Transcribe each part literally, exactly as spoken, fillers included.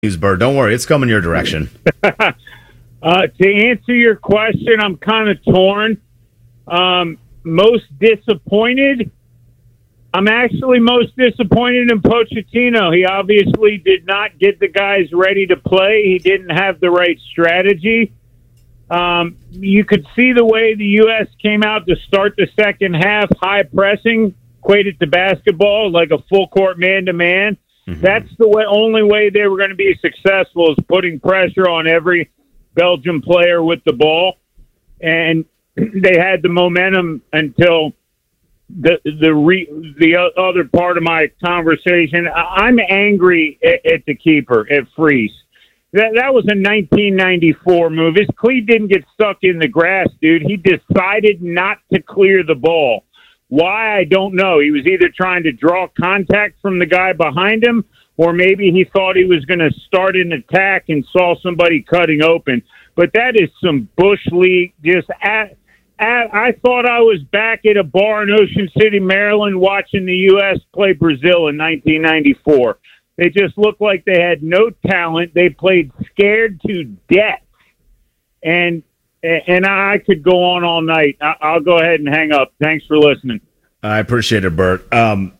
news, Bird. Don't worry, it's coming your direction. uh, to answer your question, I'm kind of torn. Um, most disappointed. I'm actually most disappointed in Pochettino. He obviously did not get the guys ready to play. He didn't have the right strategy. Um, you could see the way the U S came out to start the second half, high pressing, equated to basketball, like a full court man-to-man. Mm-hmm. That's the way, only way they were going to be successful, is putting pressure on every Belgian player with the ball. And they had the momentum until the the re, the other part of my conversation. I'm angry at, at the keeper, at Freese. That that was a nineteen ninety-four move. His cleat didn't get stuck in the grass, dude. He decided not to clear the ball. Why, I don't know. He was either trying to draw contact from the guy behind him, or maybe he thought he was going to start an attack and saw somebody cutting open. But that is some Bush League. Just at, at, I thought I was back at a bar in Ocean City, Maryland, watching the U S play Brazil in nineteen ninety-four. They just looked like they had no talent. They played scared to death. And And I could go on all night. I'll go ahead and hang up. Thanks for listening. I appreciate it, Bert. Um,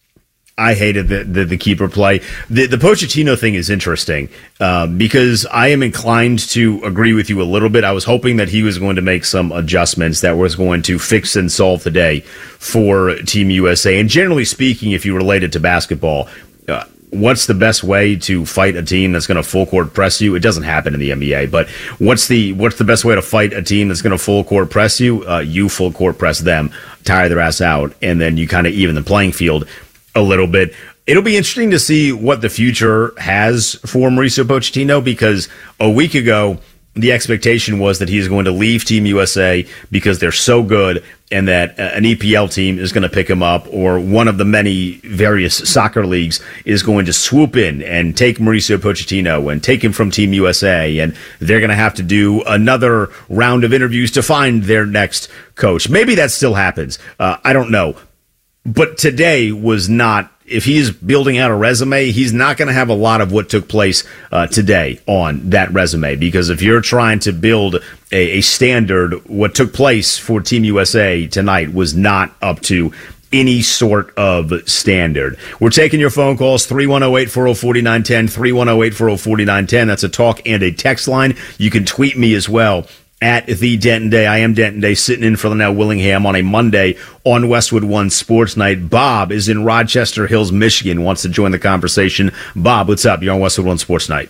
I hated the, the, the keeper play. The, the Pochettino thing is interesting um, because I am inclined to agree with you a little bit. I was hoping that he was going to make some adjustments that was going to fix and solve the day for Team U S A. And generally speaking, if you relate it to basketball, uh, what's the best way to fight a team that's going to full court press you? It doesn't happen in the N B A, but what's the what's the best way to fight a team that's going to full court press you? Uh, you full court press them, tire their ass out, and then you kind of even the playing field a little bit. It'll be interesting to see what the future has for Mauricio Pochettino, because a week ago, the expectation was that he's going to leave Team U S A because they're so good, and that an E P L team is going to pick him up, or one of the many various soccer leagues is going to swoop in and take Mauricio Pochettino and take him from Team U S A, and they're going to have to do another round of interviews to find their next coach. Maybe that still happens. Uh, I don't know. But today was not, if he's building out a resume, he's not going to have a lot of what took place uh, today on that resume. Because if you're trying to build a, a standard, what took place for Team U S A tonight was not up to any sort of standard. We're taking your phone calls, three one zero eight, four zero four nine one zero, three one zero eight, four zero four nine one zero. That's a talk and a text line. You can tweet me as well, at the Denton Day. I am Denton Day, sitting in for Linnell Willingham on a Monday on Westwood One Sports Night. Bob is in Rochester Hills, Michigan, wants to join the conversation. Bob, what's up? You're on Westwood One Sports Night.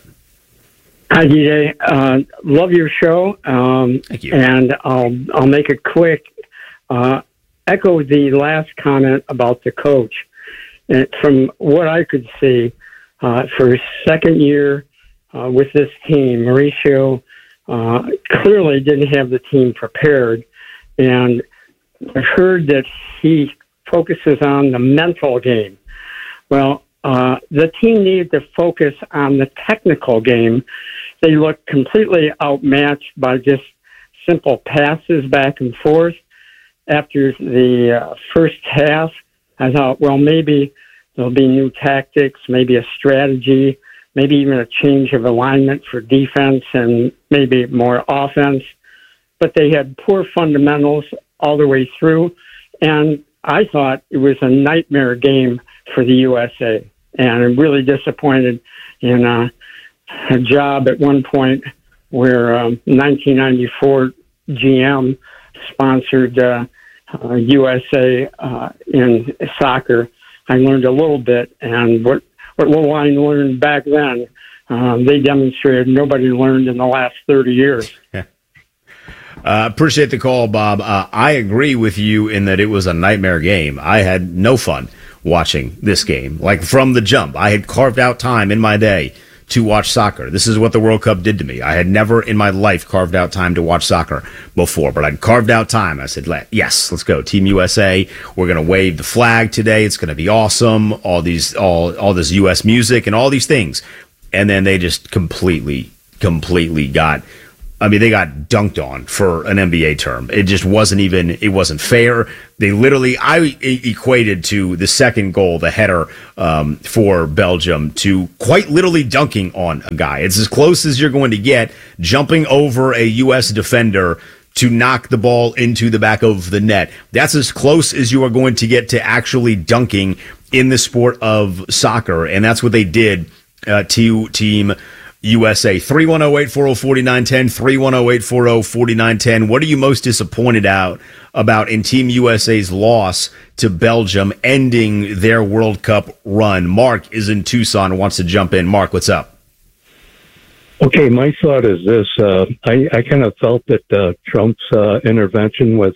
Hi, D J. Uh, love your show. Um, Thank you. And I'll I'll make it quick. Uh, echo the last comment about the coach. And from what I could see, uh, for his second year uh, with this team, Mauricio Uh, clearly didn't have the team prepared, and I've heard that he focuses on the mental game. Well, uh, the team needed to focus on the technical game. They looked completely outmatched by just simple passes back and forth. After the uh, first half, I thought, well, maybe there'll be new tactics, maybe a strategy, maybe even a change of alignment for defense and maybe more offense. But they had poor fundamentals all the way through. And I thought it was a nightmare game for the U S A. And I'm really disappointed in uh, a job at one point where um, nineteen ninety-four G M sponsored uh, uh, U S A uh, in soccer. I learned a little bit, and what What little I learned back then, um, they demonstrated nobody learned in the last thirty years. uh, appreciate the call, Bob. Uh, I agree with you in that it was a nightmare game. I had no fun watching this game. Like, from the jump, I had carved out time in my day to watch soccer. This is what the World Cup did to me. I had never in my life carved out time to watch soccer before, but I'd carved out time. I said, yes, let's go. Team U S A. We're going to wave the flag today. It's going to be awesome. All these, all, all this U S music and all these things. And then they just completely, completely got I mean, they got dunked on for an N B A term. It just wasn't even, it wasn't fair. They literally, I e- equated to the second goal, the header um, for Belgium, to quite literally dunking on a guy. It's as close as you're going to get, jumping over a U S defender to knock the ball into the back of the net. That's as close as you are going to get to actually dunking in the sport of soccer. And that's what they did uh, to Team U S A. three one zero eight four zero four nine one zero, three one zero eight four zero four nine one zero. What are you most disappointed out about in Team U S A's loss to Belgium, ending their World Cup run? Mark is in Tucson and wants to jump in. Mark, what's up? Okay, my thought is this. Uh, I, I kind of felt that uh, Trump's uh, intervention with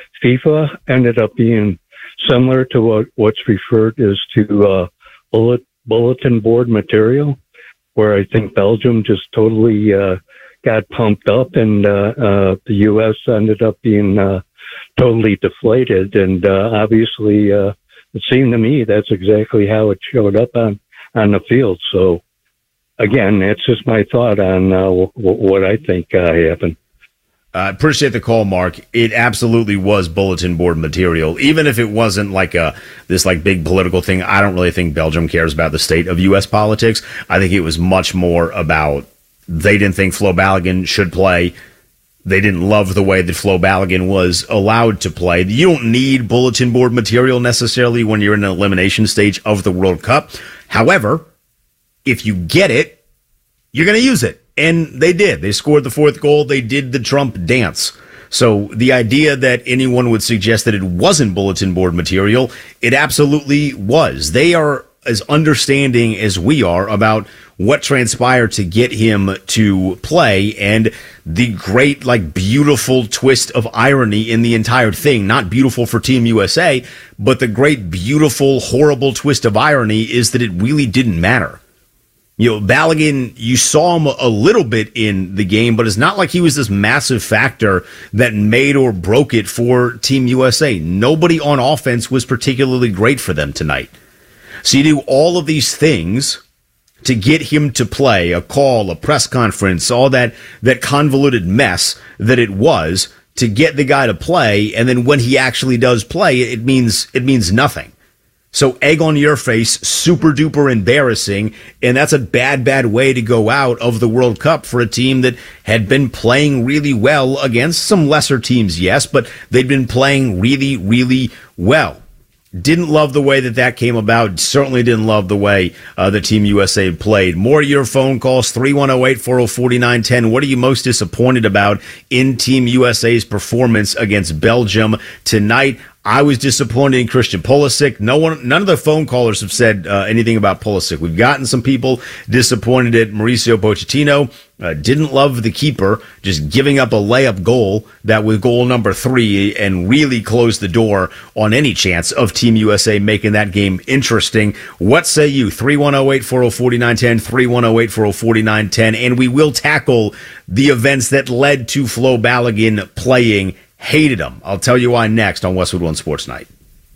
FIFA ended up being similar to what, what's referred as to uh, bullet, bulletin board material, where I think Belgium just totally uh, got pumped up, and uh, uh, the U S ended up being uh, totally deflated. And uh, obviously, uh, it seemed to me that's exactly how it showed up on, on the field. So, again, that's just my thought on uh, w- w- what I think uh, happened. I uh, appreciate the call, Mark. It absolutely was bulletin board material. Even if it wasn't like a this like big political thing, I don't really think Belgium cares about the state of U S politics. I think it was much more about they didn't think Flo Balogun should play. They didn't love the way that Flo Balogun was allowed to play. You don't need bulletin board material necessarily when you're in an elimination stage of the World Cup. However, if you get it, you're going to use it. And they did. They scored the fourth goal. They did the Trump dance. So the idea that anyone would suggest that it wasn't bulletin board material, it absolutely was. They are as understanding as we are about what transpired to get him to play, and the great, like, beautiful twist of irony in the entire thing. Not beautiful for Team U S A, but the great, beautiful, horrible twist of irony is that it really didn't matter. You know, Balogun, you saw him a little bit in the game, but it's not like he was this massive factor that made or broke it for Team U S A. Nobody on offense was particularly great for them tonight. So you do all of these things to get him to play, a call, a press conference, all that, that convoluted mess that it was to get the guy to play, and then when he actually does play, it means it means nothing. So egg on your face, super duper embarrassing, and that's a bad, bad way to go out of the World Cup for a team that had been playing really well against some lesser teams, yes, but they'd been playing really, really well. Didn't love the way that that came about. Certainly didn't love the way uh, the Team U S A played. More of your phone calls, three one zero eight four zero four nine one zero. What are you most disappointed about in Team U S A's performance against Belgium tonight? I was disappointed in Christian Pulisic. No one, none of the phone callers have said uh, anything about Pulisic. We've gotten some people disappointed at Mauricio Pochettino. Uh, didn't love the keeper, just giving up a layup goal that was goal number three and really closed the door on any chance of Team U S A making that game interesting. What say you? three one zero eight four zero four nine one zero, three one zero eight four zero four nine one zero. And we will tackle the events that led to Flo Balogun playing. Hated him. I'll tell you why next on Westwood One Sports Night.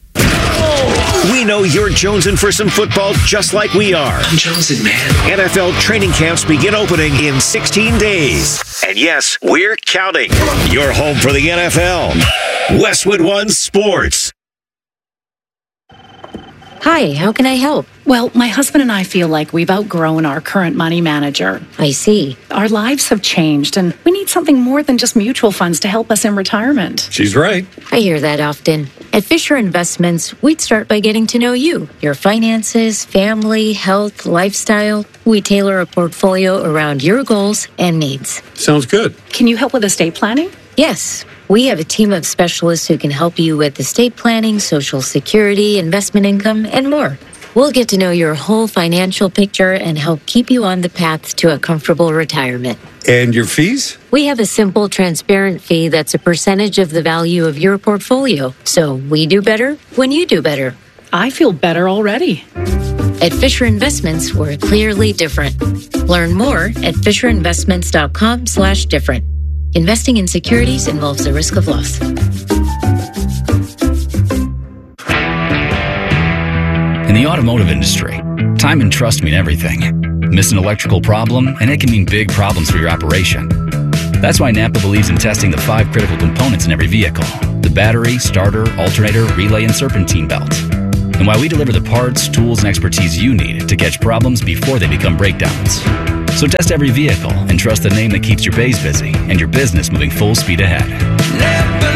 We know you're jonesing for some football just like we are. I'm jonesing, man. N F L training camps begin opening in sixteen days. And yes, we're counting. You're home for the N F L. Westwood One Sports. Hi, how can I help? Well, my husband and I feel like we've outgrown our current money manager. I see. Our lives have changed, and we need something more than just mutual funds to help us in retirement. She's right. I hear that often. At Fisher Investments, we'd start by getting to know you, your finances, family, health, lifestyle. We tailor a portfolio around your goals and needs. Sounds good. Can you help with estate planning? Yes. We have a team of specialists who can help you with estate planning, Social Security, investment income, and more. We'll get to know your whole financial picture and help keep you on the path to a comfortable retirement. And your fees? We have a simple, transparent fee that's a percentage of the value of your portfolio. So we do better when you do better. I feel better already. At Fisher Investments, we're clearly different. Learn more at FisherInvestments.com slash different. Investing in securities involves the risk of loss. In the automotive industry, time and trust mean everything. Miss an electrical problem, and it can mean big problems for your operation. That's why Napa believes in testing the five critical components in every vehicle: the battery, starter, alternator, relay, and serpentine belt. And why we deliver the parts, tools, and expertise you need to catch problems before they become breakdowns. So test every vehicle and trust the name that keeps your bays busy and your business moving full speed ahead. Napa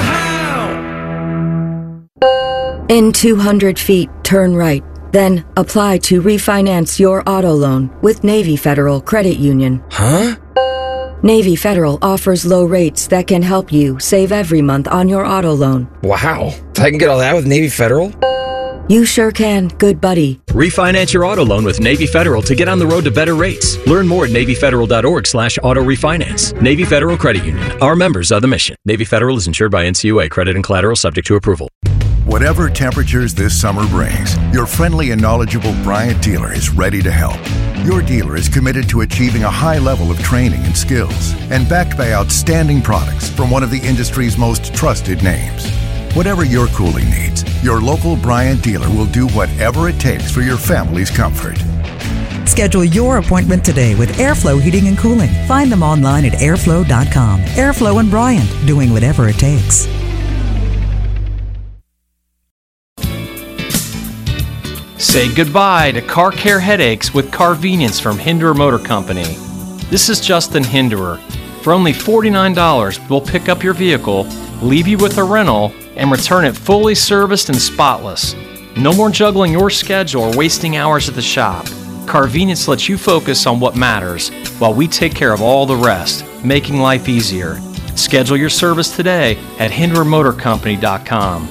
know-how. In two hundred feet, turn right. Then apply to refinance your auto loan with Navy Federal Credit Union. Huh? Navy Federal offers low rates that can help you save every month on your auto loan. Wow. I can get all that with Navy Federal? You sure can, good buddy. Refinance your auto loan with Navy Federal to get on the road to better rates. Learn more at NavyFederal.org slash auto refinance. Navy Federal Credit Union. Our members are the mission. Navy Federal is insured by N C U A. Credit and collateral subject to approval. Whatever temperatures this summer brings, your friendly and knowledgeable Bryant dealer is ready to help. Your dealer is committed to achieving a high level of training and skills and backed by outstanding products from one of the industry's most trusted names. Whatever your cooling needs, your local Bryant dealer will do whatever it takes for your family's comfort. Schedule your appointment today with Airflow Heating and Cooling. Find them online at airflow dot com. Airflow and Bryant, doing whatever it takes. Say goodbye to car care headaches with Carvenience from Hinderer Motor Company. This is Justin Hinderer. For only forty-nine dollars, we'll pick up your vehicle, leave you with a rental, and return it fully serviced and spotless. No more juggling your schedule or wasting hours at the shop. Carvenience lets you focus on what matters while we take care of all the rest, making life easier. Schedule your service today at hinderer motor company dot com.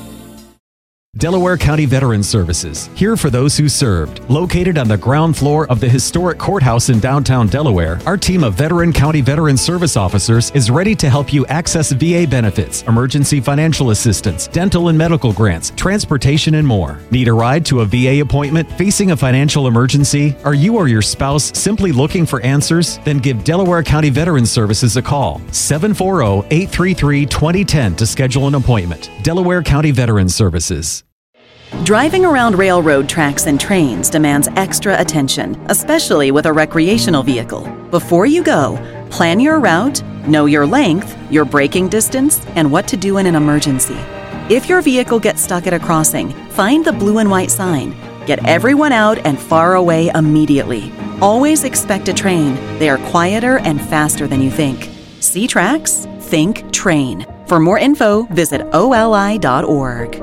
Delaware County Veterans Services, here for those who served. Located on the ground floor of the historic courthouse in downtown Delaware, our team of Veteran County Veterans Service officers is ready to help you access V A benefits, emergency financial assistance, dental and medical grants, transportation, and more. Need a ride to a V A appointment? Facing a financial emergency? Are you or your spouse simply looking for answers? Then give Delaware County Veterans Services a call. seven four zero, eight three three, two zero one zero to schedule an appointment. Delaware County Veterans Services. Driving around railroad tracks and trains demands extra attention, especially with a recreational vehicle. Before you go, plan your route, know your length, your braking distance, and what to do in an emergency. If your vehicle gets stuck at a crossing, find the blue and white sign. Get everyone out and far away immediately. Always expect a train. They are quieter and faster than you think. See tracks? Think train. For more info, visit O L I dot org.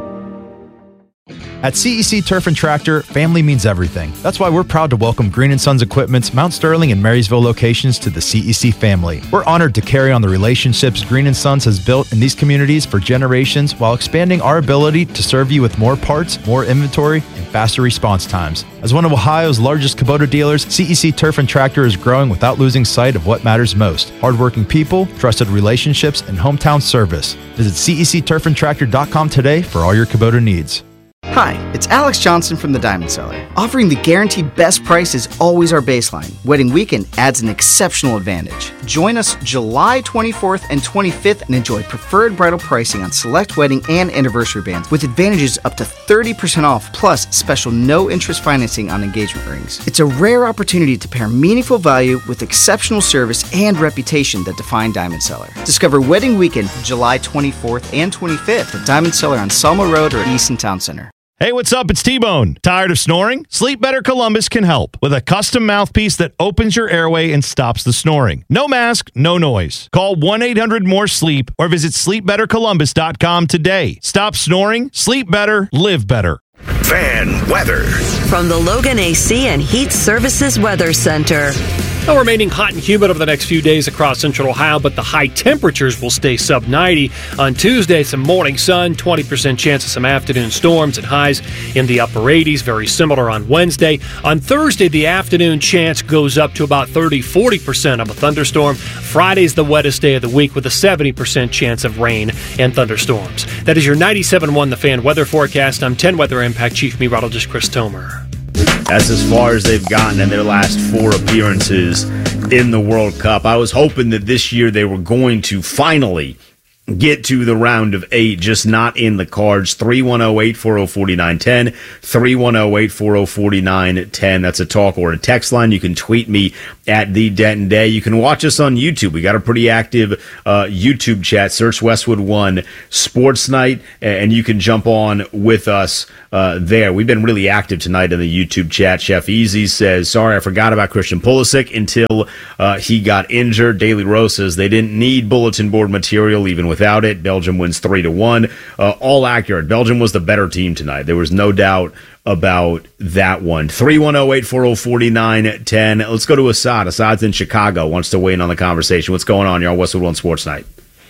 At C E C Turf and Tractor, family means everything. That's why we're proud to welcome Green and Sons Equipment's Mount Sterling and Marysville locations to the C E C family. We're honored to carry on the relationships Green and Sons has built in these communities for generations while expanding our ability to serve you with more parts, more inventory, and faster response times. As one of Ohio's largest Kubota dealers, C E C Turf and Tractor is growing without losing sight of what matters most: hardworking people, trusted relationships, and hometown service. Visit C E C turf and tractor dot com today for all your Kubota needs. Hi, it's Alex Johnson from the Diamond Cellar. Offering the guaranteed best price is always our baseline. Wedding weekend adds an exceptional advantage. Join us July twenty-fourth and twenty-fifth and enjoy preferred bridal pricing on select wedding and anniversary bands with advantages up to thirty percent off plus special no-interest financing on engagement rings. It's a rare opportunity to pair meaningful value with exceptional service and reputation that define Diamond Cellar. Discover Wedding Weekend July twenty-fourth and twenty-fifth at Diamond Cellar on Selma Road or Easton Town Center. Hey, what's up? It's T-Bone. Tired of snoring? Sleep Better Columbus can help with a custom mouthpiece that opens your airway and stops the snoring. No mask, no noise. Call one eight hundred more sleep or visit sleep better columbus dot com today. Stop snoring, sleep better, live better. Fan weather. From the Logan A C and Heat Services Weather Center. It'll remaining hot and humid over the next few days across central Ohio, but the high temperatures will stay sub ninety. On Tuesday, some morning sun, twenty percent chance of some afternoon storms and highs in the upper eighties, very similar on Wednesday. On Thursday, the afternoon chance goes up to about thirty to forty percent of a thunderstorm. Friday's the wettest day of the week with a seventy percent chance of rain and thunderstorms. That is your ninety-seven point one The Fan weather forecast. I'm ten Weather Impact Chief Meteorologist Chris Tomer. That's as far as they've gotten in their last four appearances in the World Cup. I was hoping that this year they were going to finally get to the round of eight, just not in the cards. three one zero, eight four zero, four nine one zero, three one zero, eight four zero, four nine one zero. That's a talk or a text line. You can tweet me at the Denton Day. You can watch us on YouTube. We got a pretty active uh, YouTube chat. Search Westwood One Sports Night, and you can jump on with us uh, there. We've been really active tonight in the YouTube chat. Chef Easy says, sorry, I forgot about Christian Pulisic until uh, he got injured. Daily Rose says they didn't need bulletin board material even without it. Belgium wins three to one. Uh, all accurate. Belgium was the better team tonight. There was no doubt about that one. three one zero, eight four zero, four nine one zero. Let's go to Assad. Assad's in Chicago, wants to weigh in on the conversation. What's going on? You're on Westwood One Sports Night.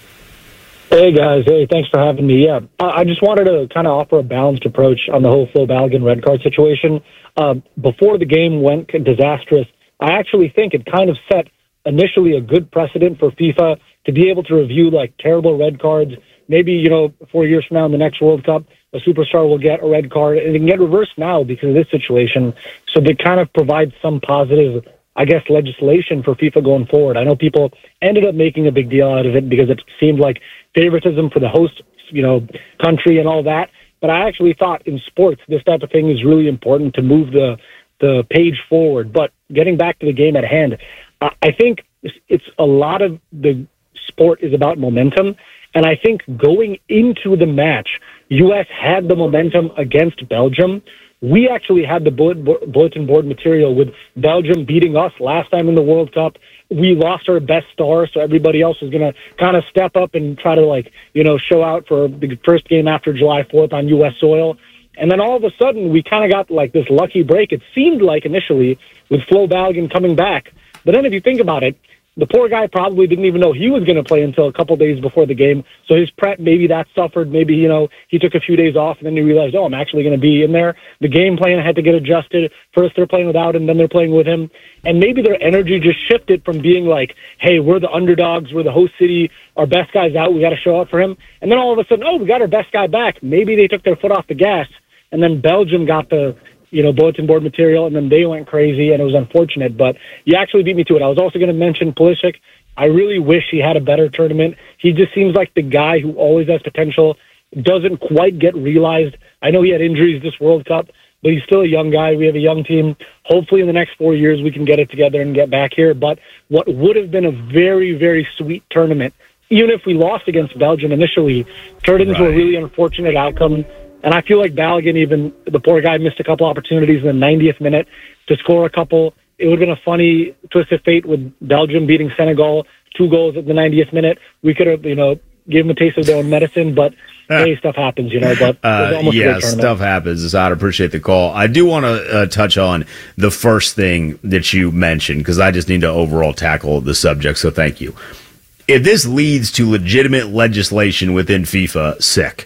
Hey, guys. Hey, thanks for having me. Yeah, I just wanted to kind of offer a balanced approach on the whole Flo Balogun red card situation. Uh, before the game went disastrous, I actually think it kind of set initially a good precedent for FIFA to be able to review like terrible red cards. Maybe, you know, four years from now in the next World Cup, a superstar will get a red card, and it can get reversed now because of this situation. So they kind of provide some positive, I guess, legislation for FIFA going forward. I know people ended up making a big deal out of it because it seemed like favoritism for the host, you know, country and all that. But I actually thought in sports, this type of thing is really important to move the the page forward. But getting back to the game at hand, I think it's a lot of the sport is about momentum. And I think going into the match, U S had the momentum against Belgium. We actually had the bulletin board material with Belgium beating us last time in the World Cup. We lost our best star, so everybody else was going to kind of step up and try to, like, you know, show out for the first game after July fourth on U S soil. And then all of a sudden, we kind of got, like, this lucky break. It seemed like initially with Flo Balogun coming back. But then if you think about it, the poor guy probably didn't even know he was going to play until a couple days before the game. So his prep, maybe that suffered. Maybe, you know, he took a few days off and then he realized, oh, I'm actually going to be in there. The game plan had to get adjusted. First they're playing without him, then they're playing with him. And maybe their energy just shifted from being like, hey, we're the underdogs, we're the host city, our best guy's out, we got to show up for him. And then all of a sudden, oh, we got our best guy back. Maybe they took their foot off the gas. And then Belgium got the, you know, bulletin board material, and then they went crazy, and it was unfortunate. But you actually beat me to it. I was also going to mention Pulisic. I really wish he had a better tournament. He just seems like the guy who always has potential, doesn't quite get realized. I know he had injuries this World Cup, but he's still a young guy. We have a young team. Hopefully in the next four years we can get it together and get back here. But what would have been a very, very sweet tournament, even if we lost against Belgium initially, turned into right. a really unfortunate outcome. And I feel like Balogun, even the poor guy, missed a couple opportunities in the ninetieth minute to score a couple. It would have been a funny twist of fate with Belgium beating Senegal, two goals at the ninetieth minute. We could have, you know, give them a taste of their own medicine, but hey, stuff happens, you know. But uh, yeah, stuff happens. I appreciate the call. I do want to uh, touch on the first thing that you mentioned because I just need to overall tackle the subject. So thank you. If this leads to legitimate legislation within FIFA, sick.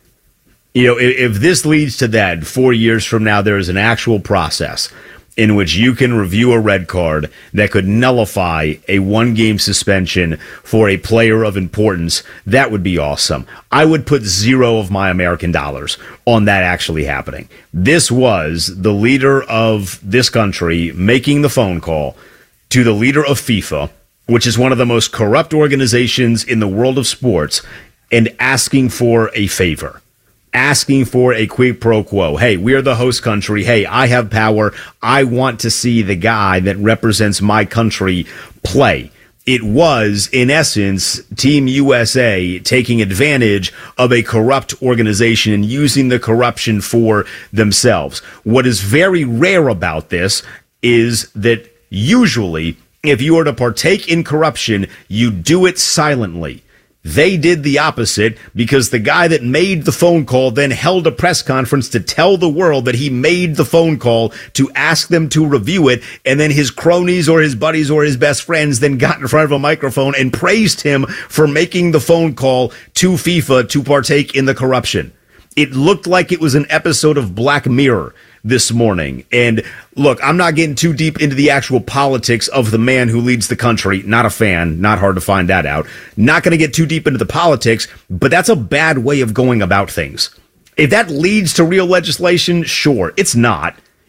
You know, if, if this leads to that, four years from now, there is an actual process in which you can review a red card that could nullify a one-game suspension for a player of importance, that would be awesome. I would put zero of my American dollars on that actually happening. This was the leader of this country making the phone call to the leader of FIFA, which is one of the most corrupt organizations in the world of sports, and asking for a favor. Asking for a quid pro quo. Hey, we're the host country. Hey, I have power. I want to see the guy that represents my country play. It was, in essence, Team U S A taking advantage of a corrupt organization and using the corruption for themselves. What is very rare about this is that usually, if you are to partake in corruption, you do it silently. They did the opposite because the guy that made the phone call then held a press conference to tell the world that he made the phone call to ask them to review it. And then his cronies or his buddies or his best friends then got in front of a microphone and praised him for making the phone call to FIFA to partake in the corruption. It looked like it was an episode of Black Mirror this morning. And look, I'm not getting too deep into the actual politics of the man who leads the country. Not a fan. Not hard to find that out. Not going to get too deep into the politics, but that's a bad way of going about things. If that leads to real legislation, sure. It's not.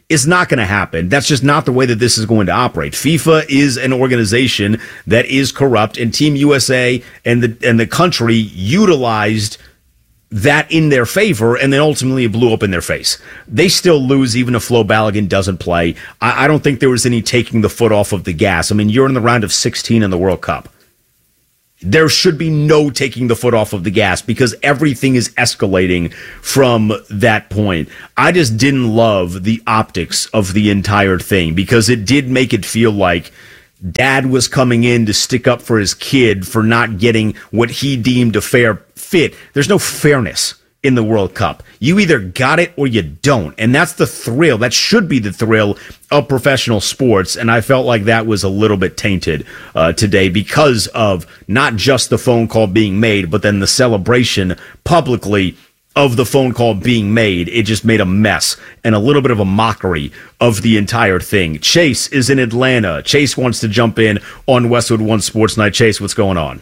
is not going to happen. That's just not the way that this is going to operate. FIFA is an organization that is corrupt, and Team U S A and the and the country utilized that in their favor, and then ultimately it blew up in their face. They still lose even if Flo Balogun doesn't play. I, I don't think there was any taking the foot off of the gas. I mean, you're in the round of sixteen in the World Cup. There should be no taking the foot off of the gas because everything is escalating from that point. I just didn't love the optics of the entire thing because it did make it feel like dad was coming in to stick up for his kid for not getting what he deemed a fair fit. There's no fairness in the World Cup. You either got it or you don't. And that's the thrill. That should be the thrill of professional sports. And I felt like that was a little bit tainted uh, today because of not just the phone call being made, but then the celebration publicly of the phone call being made. It just made a mess and a little bit of a mockery of the entire thing. Chase is in Atlanta. Chase wants to jump in on Westwood One Sports Night. Chase, what's going on?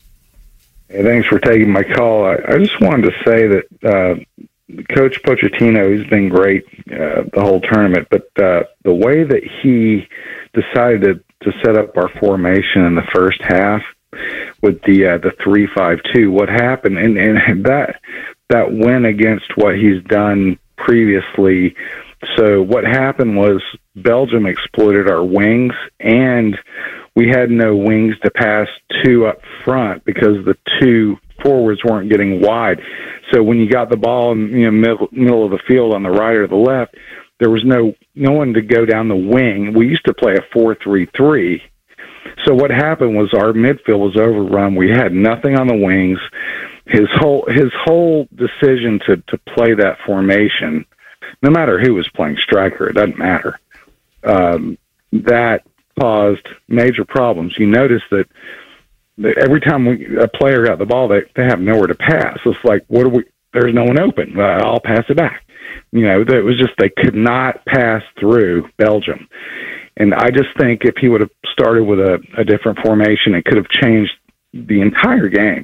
Hey, thanks for taking my call. I, I just wanted to say that uh, Coach Pochettino, he's been great uh, the whole tournament, but uh, the way that he decided to, to set up our formation in the first half with the uh, the three five two, what happened, and, and that that went against what he's done previously. So what happened was Belgium exploited our wings, and we had no wings to pass to up front because the two forwards weren't getting wide. So when you got the ball in you know middle, middle of the field on the right or the left, there was no no one to go down the wing. We used to play a four three three. So what happened was our midfield was overrun. We had nothing on the wings. His whole his whole decision to, to play that formation, no matter who was playing striker, it doesn't matter. Um, that caused major problems. You notice that, that every time we, a player got the ball, they, they have nowhere to pass. It's like, what do we? There's no one open. Uh, I'll pass it back. You know, it was just they could not pass through Belgium. And I just think if he would have started with a, a different formation, it could have changed the entire game.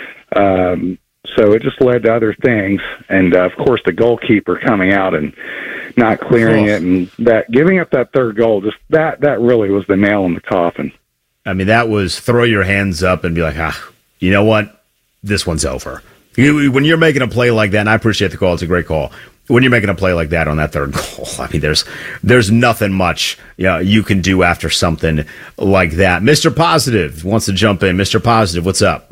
Um, so it just led to other things. And, uh, of course, the goalkeeper coming out and not clearing oh. it and that giving up that third goal, just that, that really was the nail in the coffin. I mean, that was throw your hands up and be like, ah, you know what? This one's over. You, when you're making a play like that, and I appreciate the call, it's a great call. When you're making a play like that on that third goal, I mean, there's there's nothing much you know, you can do after something like that. Mister Positive wants to jump in. Mister Positive, what's up?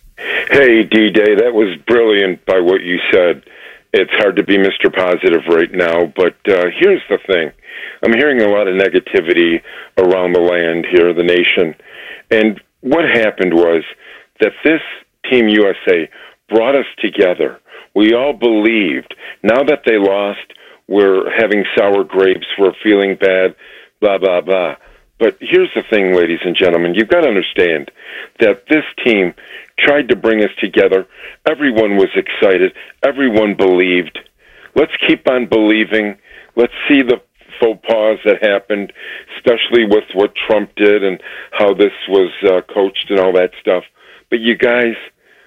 Hey, D-Day, that was brilliant by what you said. It's hard to be Mister Positive right now, but uh, here's the thing. I'm hearing a lot of negativity around the land here, the nation. And what happened was that this Team U S A brought us together. We all believed. Now that they lost, we're having sour grapes, we're feeling bad, blah, blah, blah. But here's the thing, ladies and gentlemen. You've got to understand that this team tried to bring us together. Everyone was excited. Everyone believed. Let's keep on believing. Let's see the faux pas that happened, especially with what Trump did and how this was uh, coached and all that stuff. But you guys,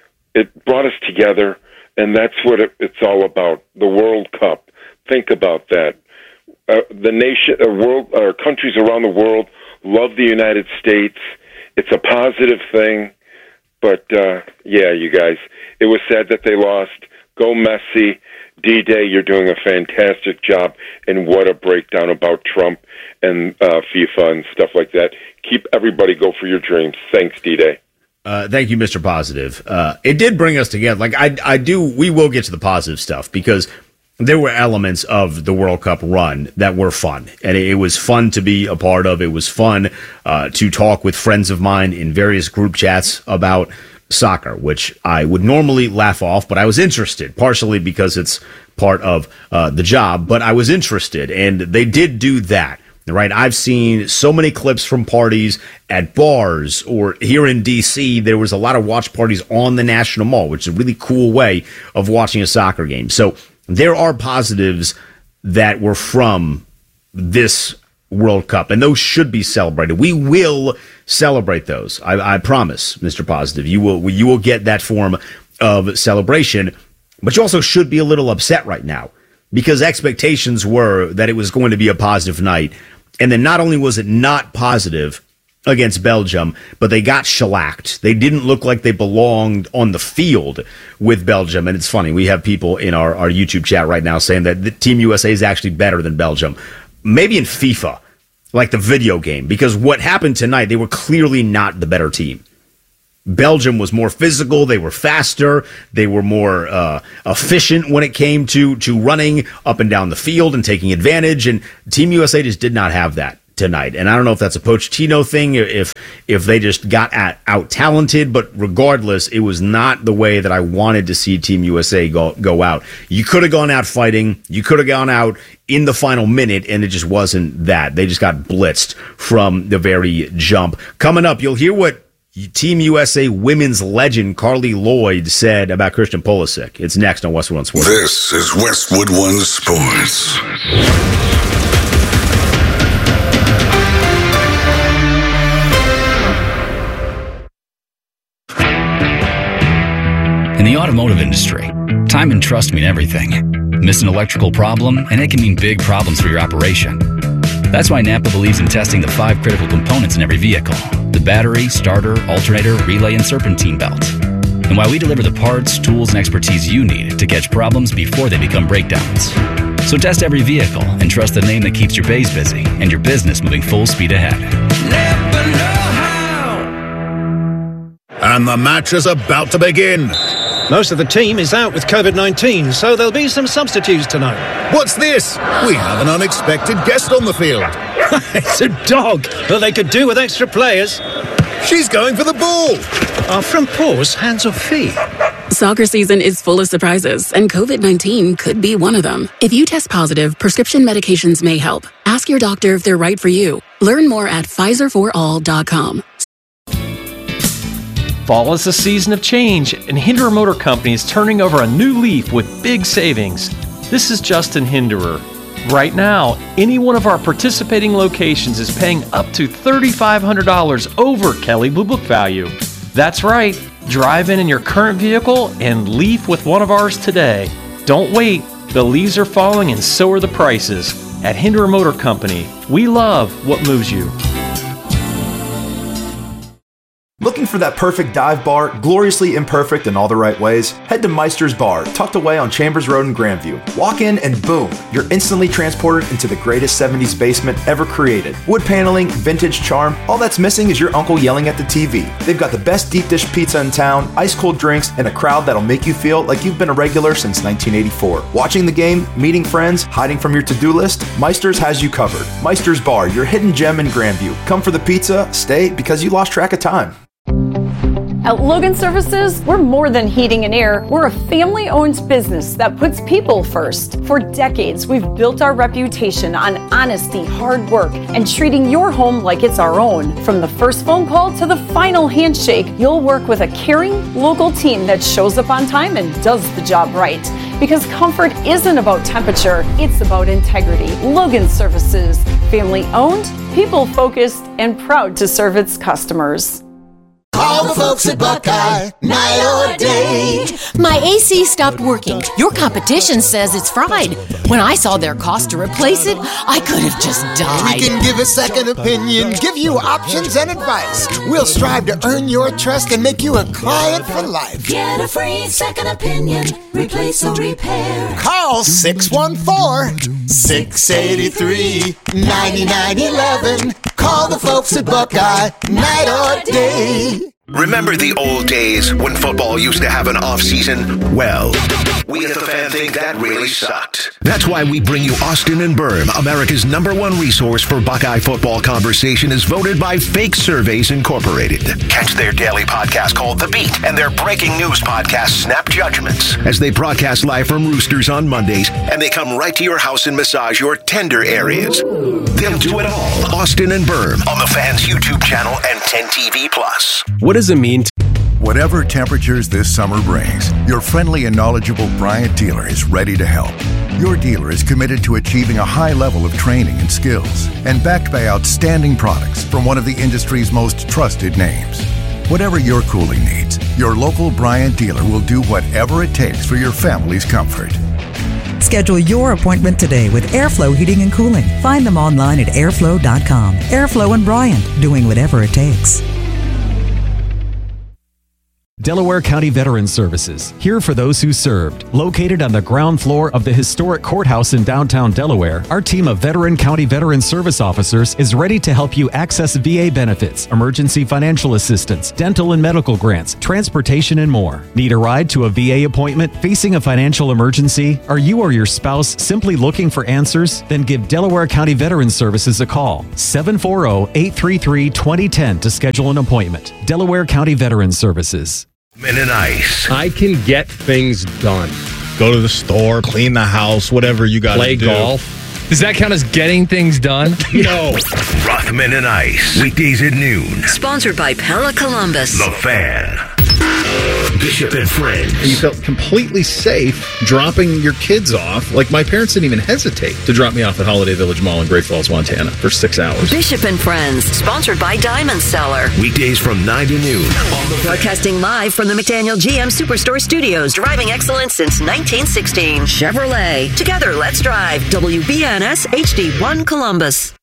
it brought us together. And that's what it, it's all about, the World Cup. Think about that. Uh, the nation, uh, world, uh, countries around the world love the United States. It's a positive thing. But, uh, yeah, you guys, it was sad that they lost. Go Messi. D-Day, you're doing a fantastic job. And what a breakdown about Trump and uh, FIFA and stuff like that. Keep everybody go for your dreams. Thanks, D-Day. Uh, thank you, Mister Positive. Uh, it did bring us together. Like I, I do. We will get to the positive stuff because there were elements of the World Cup run that were fun, and it, it was fun to be a part of. It was fun uh, to talk with friends of mine in various group chats about soccer, which I would normally laugh off, but I was interested, partially because it's part of uh, the job. But I was interested, and they did do that. Right, I've seen so many clips from parties at bars or here in D C. There was a lot of watch parties on the National Mall, which is a really cool way of watching a soccer game. So there are positives that were from this World Cup, and those should be celebrated. We will celebrate those. I, I promise, Mister Positive. You will you will get that form of celebration, but you also should be a little upset right now because expectations were that it was going to be a positive night. And then not only was it not positive against Belgium, but they got shellacked. They didn't look like they belonged on the field with Belgium. And it's funny, we have people in our, our YouTube chat right now saying that the Team U S A is actually better than Belgium. Maybe in FIFA, like the video game, because what happened tonight, they were clearly not the better team. Belgium was more physical. They were faster. They were more uh, efficient when it came to to running up and down the field and taking advantage. And Team U S A just did not have that tonight. And I don't know if that's a Pochettino thing, if if they just got at, out talented. But regardless, it was not the way that I wanted to see Team U S A go go out. You could have gone out fighting. You could have gone out in the final minute, and it just wasn't that. They just got blitzed from the very jump. Coming up, you'll hear what Team U S A women's legend Carly Lloyd said about Christian Pulisic. It's next on Westwood One Sports. This is Westwood One Sports. In the automotive industry, time and trust mean everything. Miss an electrical problem, and it can mean big problems for your operation. That's why Napa believes in testing the five critical components in every vehicle: the battery, starter, alternator, relay, and serpentine belt. And why we deliver the parts, tools, and expertise you need to catch problems before they become breakdowns. So test every vehicle and trust the name that keeps your bays busy and your business moving full speed ahead. Napa know-how. And the match is about to begin. Most of the team is out with COVID nineteen, so there'll be some substitutes tonight. What's this? We have an unexpected guest on the field. It's a dog, but they could do with extra players. She's going for the ball. Are front paws hands or feet? Soccer season is full of surprises, and COVID nineteen could be one of them. If you test positive, prescription medications may help. Ask your doctor if they're right for you. Learn more at Pfizer for all dot com. Fall is a season of change, and Hinderer Motor Company is turning over a new leaf with big savings. This is Justin Hinderer. Right now, any one of our participating locations is paying up to three thousand five hundred dollars over Kelley Blue Book value. That's right. Drive in in your current vehicle and leaf with one of ours today. Don't wait. The leaves are falling and so are the prices. At Hinderer Motor Company, we love what moves you. Looking for that perfect dive bar, gloriously imperfect in all the right ways? Head to Meister's Bar, tucked away on Chambers Road in Grandview. Walk in and boom, you're instantly transported into the greatest seventies basement ever created. Wood paneling, vintage charm, all that's missing is your uncle yelling at the T V. They've got the best deep dish pizza in town, ice cold drinks, and a crowd that'll make you feel like you've been a regular since nineteen eighty-four. Watching the game, meeting friends, hiding from your to-do list, Meister's has you covered. Meister's Bar, your hidden gem in Grandview. Come for the pizza, stay because you lost track of time. At Logan Services, we're more than heating and air. We're a family-owned business that puts people first. For decades, we've built our reputation on honesty, hard work, and treating your home like it's our own. From the first phone call to the final handshake, you'll work with a caring, local team that shows up on time and does the job right. Because comfort isn't about temperature, it's about integrity. Logan Services, family-owned, people-focused, and proud to serve its customers. Call the folks at Buckeye, night or day. My A C stopped working. Your competition says it's fried. When I saw their cost to replace it, I could have just died. We can give a second opinion, give you options and advice. We'll strive to earn your trust and make you a client for life. Get a free second opinion, replace or repair. Call six one four, six eight three, nine nine one one. Call the folks at Buckeye, night or day. Remember the old days when football used to have an off-season? Well, we at the Fan think that really sucked. That's why we bring you Austin and Berm, America's number one resource for Buckeye football conversation, is voted by Fake Surveys Incorporated. Catch their daily podcast called The Beat and their breaking news podcast, Snap Judgments, as they broadcast live from Roosters on Mondays, and they come right to your house and massage your tender areas. They'll do it all. Austin and Berm on the Fan's YouTube channel and ten T V Plus. What does it mean to... Whatever temperatures this summer brings, your friendly and knowledgeable Bryant dealer is ready to help. Your dealer is committed to achieving a high level of training and skills, and backed by outstanding products from one of the industry's most trusted names. Whatever your cooling needs, your local Bryant dealer will do whatever it takes for your family's comfort. Schedule your appointment today with Airflow Heating and Cooling. Find them online at airflow dot com. Airflow and Bryant, doing whatever it takes. Delaware County Veterans Services, here for those who served. Located on the ground floor of the historic courthouse in downtown Delaware, our team of veteran county veteran service officers is ready to help you access V A benefits, emergency financial assistance, dental and medical grants, transportation, and more. Need a ride to a V A appointment? Facing a financial emergency? Are you or your spouse simply looking for answers? Then give Delaware County Veterans Services a call. seven four zero, eight three three, two zero one zero to schedule an appointment. Delaware County Veterans Services. Men and Ice. I can get things done. Go to the store, clean the house, whatever you got to do. Play golf. Does that count as getting things done? No. Rothman and Ice. Weekdays at noon. Sponsored by Pella Columbus. The Fan. Bishop and Friends. You felt completely safe dropping your kids off. Like, my parents didn't even hesitate to drop me off at Holiday Village Mall in Great Falls, Montana for six hours. Bishop and Friends, sponsored by Diamond Seller. Weekdays from nine to noon. On the Broadcasting live from the McDaniel G M Superstore Studios. Driving excellence since nineteen sixteen. Chevrolet. Together, let's drive. W B N S H D one Columbus.